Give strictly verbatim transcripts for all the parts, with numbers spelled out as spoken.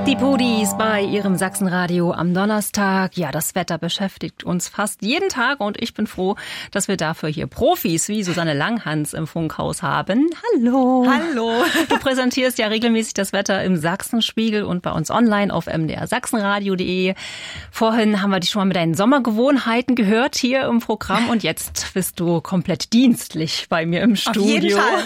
Die Pudis bei ihrem Sachsenradio am Donnerstag. Ja, das Wetter beschäftigt uns fast jeden Tag und ich bin froh, dass wir dafür hier Profis wie Susanne Langhans im Funkhaus haben. Hallo. Hallo. Du präsentierst ja regelmäßig das Wetter im Sachsenspiegel und bei uns online auf m d r sachsenradio punkt d e. Vorhin haben wir dich schon mal mit deinen Sommergewohnheiten gehört hier im Programm und jetzt bist du komplett dienstlich bei mir im Studio. Auf jeden Fall.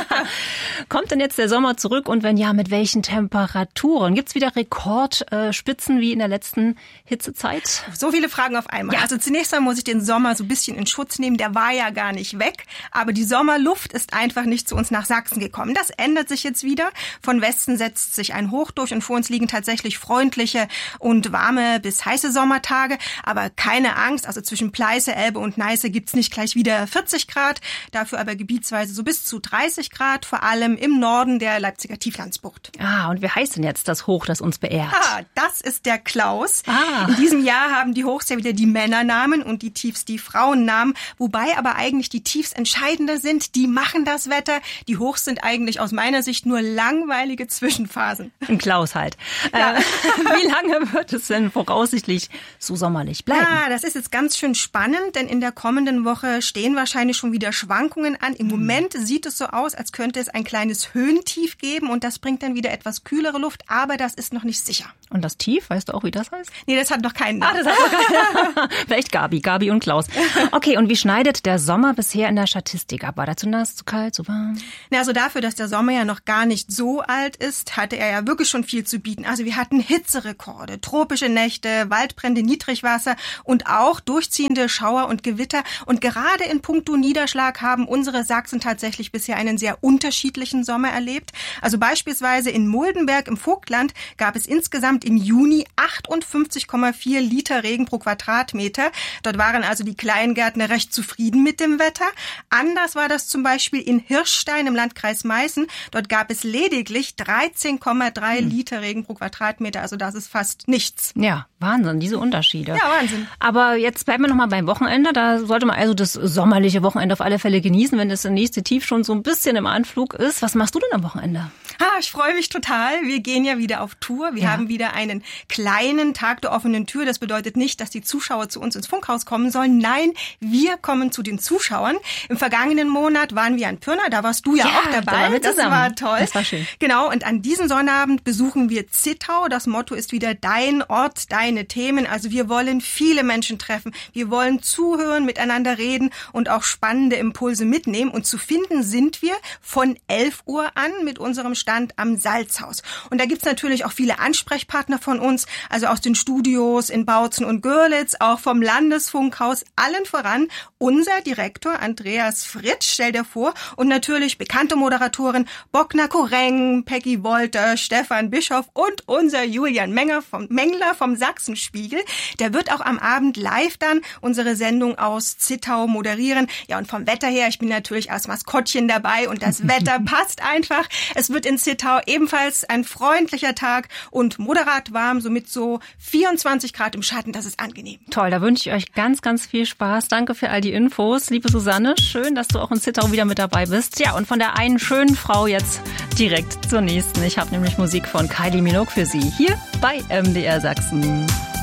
Kommt denn jetzt der Sommer zurück und wenn ja, mit welchen Temperaturen? Gibt's wieder Rekordspitzen wie in der letzten Hitzezeit? So viele Fragen auf einmal. Ja. Also zunächst mal muss ich den Sommer so ein bisschen in Schutz nehmen. Der war ja gar nicht weg. Aber die Sommerluft ist einfach nicht zu uns nach Sachsen gekommen. Das ändert sich jetzt wieder. Von Westen setzt sich ein Hoch durch und vor uns liegen tatsächlich freundliche und warme bis heiße Sommertage. Aber keine Angst, also zwischen Pleiße, Elbe und Neiße gibt's nicht gleich wieder vierzig Grad. Dafür aber gebietsweise so bis zu dreißig Grad, vor allem im Norden der Leipziger Tieflandsbucht. Ah, und wie heißt denn jetzt das Hoch, das uns beehrt? Ah, das ist der Klaus. Ah. In diesem Jahr haben die Hochs ja wieder die Männernamen und die Tiefs die Frauennamen, wobei aber eigentlich die Tiefs entscheidender sind. Die machen das Wetter. Die Hochs sind eigentlich aus meiner Sicht nur langweilige Zwischenphasen. Ein Klaus halt. Ja. Äh, wie lange wird es denn voraussichtlich so sommerlich bleiben? Ah, das ist jetzt ganz schön spannend, denn in der kommenden Woche stehen wahrscheinlich schon wieder Schwankungen an. Im Moment sieht es so aus, als könnte es ein kleines Höhentief geben und das bringt dann wieder etwas kühlere Luft, aber das ist noch nicht sicher. Und das Tief, weißt du auch, wie das heißt? Nee, das hat noch keinen Namen. Ah, das hat noch keinen. Vielleicht Gabi, Gabi und Klaus. Okay, und wie schneidet der Sommer bisher in der Statistik ab? War der zu nass, zu kalt, zu warm? Na, also dafür, dass der Sommer ja noch gar nicht so alt ist, hatte er ja wirklich schon viel zu bieten. Also wir hatten Hitzerekorde, tropische Nächte, Waldbrände, Niedrigwasser und auch durchziehende Schauer und Gewitter. Und gerade in puncto Niederschlag haben unsere Sachsen tatsächlich bisher einen sehr unterschiedlichen Sommer erlebt. Also beispielsweise in Muldenberg im Vogtland gab es insgesamt im Juni achtundfünfzig Komma vier Liter Regen pro Quadratmeter. Dort waren also die Kleingärtner recht zufrieden mit dem Wetter. Anders war das zum Beispiel in Hirschstein im Landkreis Meißen. Dort gab es lediglich dreizehn Komma drei hm. Liter Regen pro Quadratmeter. Also das ist fast nichts. Ja, Wahnsinn, diese Unterschiede. Ja, Wahnsinn. Aber jetzt bleiben wir noch mal beim Wochenende. Da sollte man also das sommerliche Wochenende auf alle Fälle genießen, wenn das nächste Tief schon so ein bisschen im Anflug ist. Was machst du denn am Wochenende? Ah, ich freue mich total. Wir gehen ja wieder auf Tour. Wir ja. haben wieder einen kleinen Tag der offenen Tür. Das bedeutet nicht, dass die Zuschauer zu uns ins Funkhaus kommen sollen. Nein, wir kommen zu den Zuschauern. Im vergangenen Monat waren wir an Pirna. Da warst du ja, ja auch dabei. Da das war toll. Das war schön. Genau. Und an diesem Sonnabend besuchen wir Zittau. Das Motto ist wieder dein Ort, deine Themen. Also wir wollen viele Menschen treffen. Wir wollen zuhören, miteinander reden und auch spannende Impulse mitnehmen. Und zu finden sind wir von elf Uhr an mit unserem Stand am Salzhaus. Und da gibt's natürlich auch viele Ansprechpartner von uns, also aus den Studios in Bautzen und Görlitz, auch vom Landesfunkhaus, allen voran unser Direktor Andreas Fritsch, stell dir vor, und natürlich bekannte Moderatoren Bogner Koreng, Peggy Wolter, Stefan Bischoff und unser Julian Menger vom, Mengler vom Sachsenspiegel. Der wird auch am Abend live dann unsere Sendung aus Zittau moderieren. Ja, und vom Wetter her, ich bin natürlich als Maskottchen dabei und das Wetter passt einfach. Es wird in Zittau ebenfalls ein freundlicher Tag und moderat warm, somit so vierundzwanzig Grad im Schatten, das ist angenehm. Toll, da wünsche ich euch ganz, ganz viel Spaß. Danke für all die Infos, liebe Susanne. Schön, dass du auch in Zittau wieder mit dabei bist. Ja, und von der einen schönen Frau jetzt direkt zur nächsten. Ich habe nämlich Musik von Kylie Minogue für Sie hier bei M D R Sachsen.